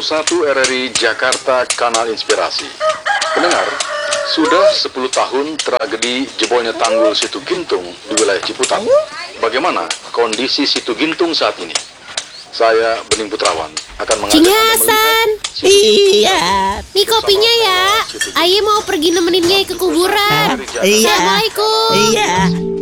101 RRI Jakarta, Kanal Inspirasi. Pendengar, sudah 10 tahun tragedi jebolnya tanggul Situ Gintung di wilayah Ciputat. Bagaimana kondisi Situ Gintung saat ini? Saya, Bening Putrawan, akan mengajak Cing Anda Hasan. melihat Iya. Nih kopinya ya. Aye mau pergi nemenin Nyai ke kuburan. Iya. Assalamualaikum. Iya.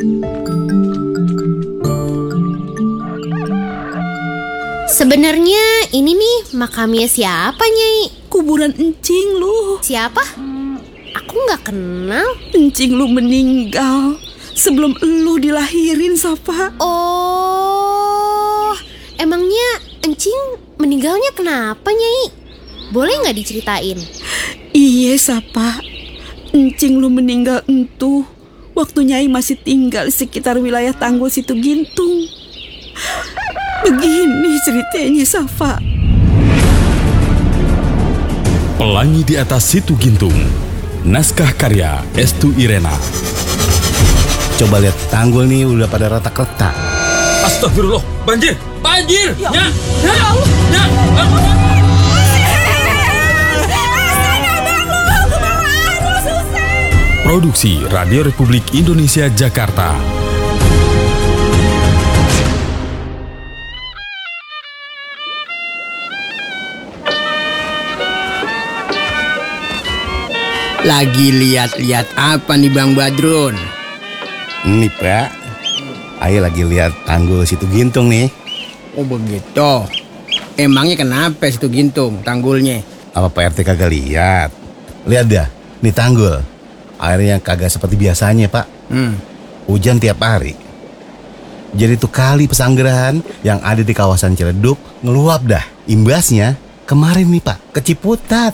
Sebenarnya ini nih makamnya siapa, Nyai? Kuburan encing lu. Siapa? Aku nggak kenal. Encing lu meninggal sebelum lu dilahirin, Safa. Oh, emangnya Encing meninggalnya kenapa, Nyai? Boleh nggak diceritain? Iya, Safa. Encing lu meninggal entuh waktu Nyai masih tinggal di sekitar wilayah Tanggul Situ Gintung. Begini ceritanya, Safa. Pelangi di atas Situ Gintung. Naskah karya Estu Irena. Coba lihat tanggul nih udah pada retak-retak. Astagfirullah, banjir! Banjir! Ya Nyak! Allah. Nyak! Produksi Radio Republik Indonesia Jakarta. Lagi lihat-lihat apa nih Bang Badrun? Nih Pak, Ayo lagi lihat tanggul Situ Gintung nih. Oh begitu. Emangnya kenapa Situ Gintung tanggulnya? Apa Pak RT kagak lihat? Lihat dah, nih tanggul. Airnya kagak seperti biasanya Pak. Hujan tiap hari. Jadi tuh kali Pesanggerahan yang ada di kawasan Ciledug ngeluap dah. Imbasnya kemarin nih Pak, ke Ciputat.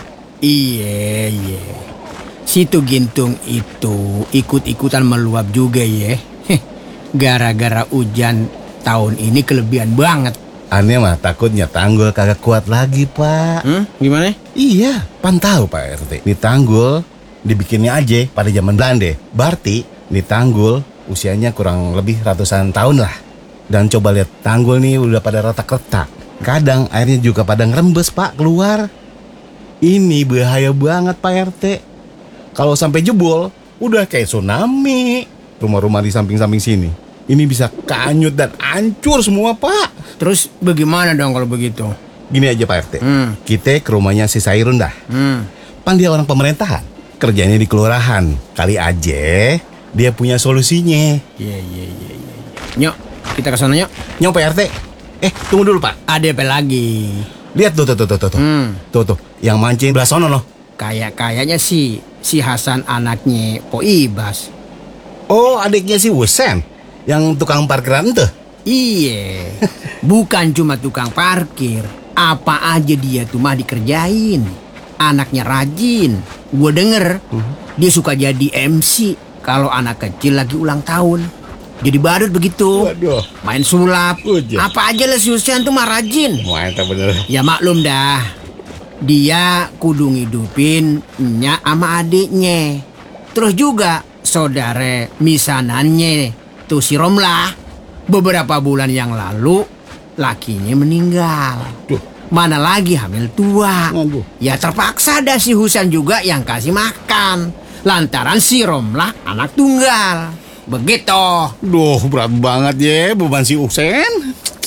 Iya. Situ Gintung itu ikut-ikutan meluap juga ya. Gara-gara hujan tahun ini kelebihan banget. Aneh mah takutnya tanggul kagak kuat lagi Pak. Gimana? Iya, pan tahu Pak RT. Nih tanggul dibikinnya aja pada zaman Belanda. Berarti nih tanggul usianya kurang lebih ratusan tahun lah. Dan coba lihat tanggul nih udah pada retak-retak. Kadang airnya juga pada ngerembes Pak keluar. Ini bahaya banget Pak RT. Kalau sampai jebol, udah kayak tsunami. Rumah-rumah di samping-samping sini. Ini bisa kanyut dan hancur semua Pak. Terus bagaimana dong kalau begitu? Gini aja Pak RT. Kita ke rumahnya si Sairun dah. Pan dia orang pemerintahan. Kerjanya di kelurahan. Kali aja dia punya solusinya. Iya. Nyok, kita ke sana nyok. Nyok Pak RT. Tunggu dulu Pak. Ada apa lagi? Lihat tuh. Tuh. Yang mancing belah sono loh. Kayaknya si Hasan anaknya Po Ibas. Oh, adiknya si Wusen. Yang tukang parkiran tuh. Iya. Bukan cuma tukang parkir. Apa aja dia tuh mah dikerjain. Anaknya rajin. Gue denger dia suka jadi MC kalau anak kecil lagi ulang tahun. Jadi badut begitu. Waduh. Main sulap. Udah. Apa aja lah si Husein tuh mah rajin. Mantap bener. Ya maklum dah. Dia kudu ngidupin nya sama adiknya. Terus juga saudara misanannya tuh si Romlah. Beberapa bulan yang lalu lakinya meninggal. Duh. Mana lagi hamil tua. Aduh. Ya terpaksa dah si Husein juga yang kasih makan. Lantaran si Romlah anak tunggal. Begitu. Duh, berat banget ya beban si Usen.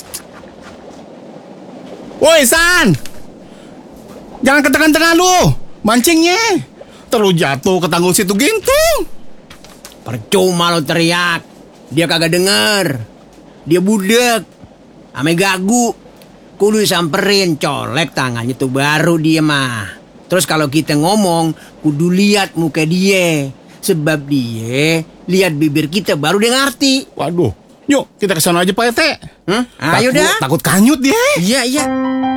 Woi San, jangan ketekan-tekan lu mancingnya. Terus jatuh ke tanggul Situ Gintung. Percuma lo teriak. Dia kagak denger. Dia budek ame gagu. Kudu disamperin, colek tangannya tuh baru dia mah. Terus kalau kita ngomong kudu lihat muka dia. Sebab dia lihat bibir kita baru dia ngerti. Waduh, yuk kita kesana aja Pak RT. Ayo dah. Takut kanyut dia. Iya.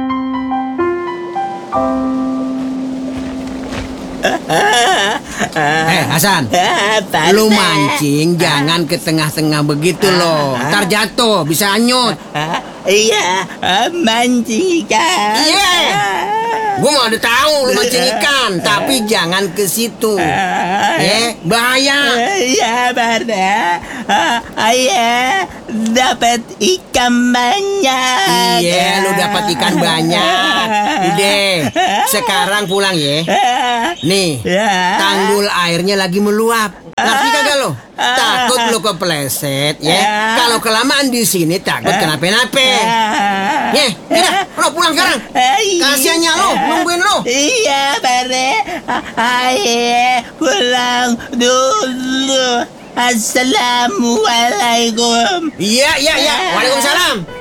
Hasan, lu mancing jangan ke tengah-tengah begitu loh. Ntar jatuh, bisa hanyut. Iya, mancing kan. Iya. Gue mau ada tahu lu mancing ikan, tapi jangan ke situ. Bahaya. Ya Barde, ayah dapat ikan banyak. Iya, lu dapat ikan banyak. Udah, sekarang pulang ya. Nih, tanggul airnya lagi meluap. Ngerti kagak lo? Takut lu kepleset ya. Kalau kelamaan di sini takut kenapa-napa. Ya, udah pulang sekarang. Kasiannya lo, nungguin lo. Iya Barde, ayah pulang dulu. Assalamualaikum. Iya. Waalaikumsalam.